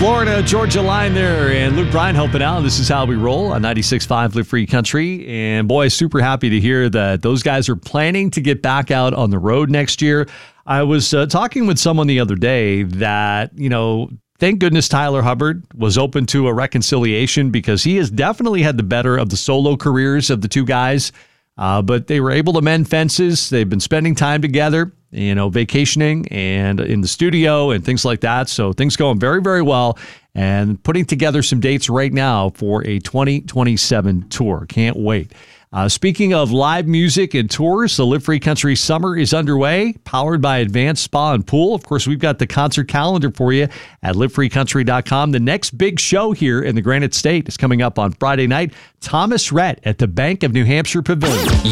Florida, Georgia line there, and Luke Bryan helping out. This is how we roll on 96.5 Live Free Country. And boy, super happy to hear that those guys are planning to get back out on the road next year. I was talking with someone the other day that, thank goodness Tyler Hubbard was open to a reconciliation because he has definitely had the better of the solo careers of the two guys. But they were able to mend fences. They've been spending time together, vacationing and in the studio and things like that. So things going very, very well, and putting together some dates right now for a 2027 tour. Can't wait. Speaking of live music and tours, the Live Free Country Summer is underway, powered by Advanced Spa and Pool. Of course, we've got the concert calendar for you at livefreecountry.com. The next big show here in the Granite State is coming up on Friday night. Thomas Rhett at the Bank of New Hampshire Pavilion.